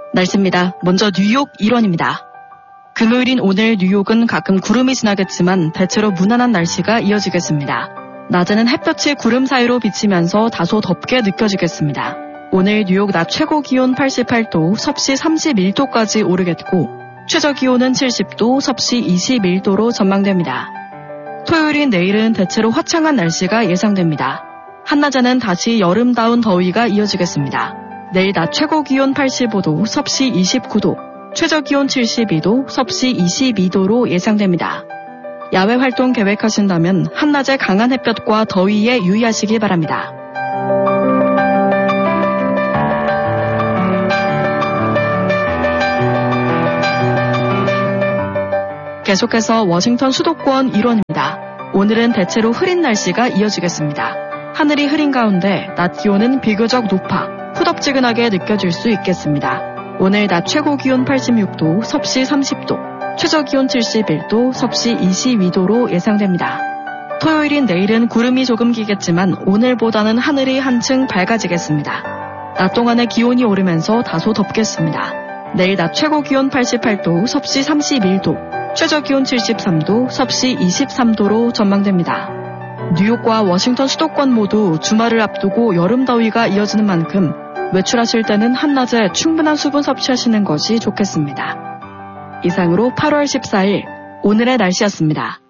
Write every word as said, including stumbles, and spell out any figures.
날씨입니다. 먼저 뉴욕 일원입니다. 금요일인 오늘 뉴욕은 가끔 구름이 지나겠지만 대체로 무난한 날씨가 이어지겠습니다. 낮에는 햇볕이 구름 사이로 비치면서 다소 덥게 느껴지겠습니다. 오늘 뉴욕 낮 최고 기온 팔십팔 도, 섭씨 삼십일 도까지 오르겠고 최저 기온은 칠십 도, 섭씨 이십일 도로 전망됩니다. 토요일인 내일은 대체로 화창한 날씨가 예상됩니다. 한낮에는 다시 여름다운 더위가 이어지겠습니다. 내일 낮 최고 기온 팔십오 도, 섭씨 이십구 도, 최저 기온 칠십이 도, 섭씨 이십이 도로 예상됩니다. 야외 활동 계획하신다면 한낮에 강한 햇볕과 더위에 유의하시기 바랍니다. 계속해서 워싱턴 수도권 일원입니다. 오늘은 대체로 흐린 날씨가 이어지겠습니다. 하늘이 흐린 가운데 낮 기온은 비교적 높아 후덥지근하게 느껴질 수 있겠습니다. 오늘 낮 최고 기온 팔십육 도, 섭씨 삼십 도, 최저 기온 칠십일 도, 섭씨 이십이 도로 예상됩니다. 토요일인 내일은 구름이 조금 끼겠지만 오늘보다는 하늘이 한층 밝아지겠습니다. 낮 동안에 기온이 오르면서 다소 덥겠습니다. 내일 낮 최고 기온 팔십팔 도, 섭씨 삼십일 도, 최저 기온 칠십삼 도, 섭씨 이십삼 도로 전망됩니다. 뉴욕과 워싱턴 수도권 모두 주말을 앞두고 여름 더위가 이어지는 만큼 외출하실 때는 한낮에 충분한 수분 섭취하시는 것이 좋겠습니다. 이상으로 팔월 십사일 오늘의 날씨였습니다.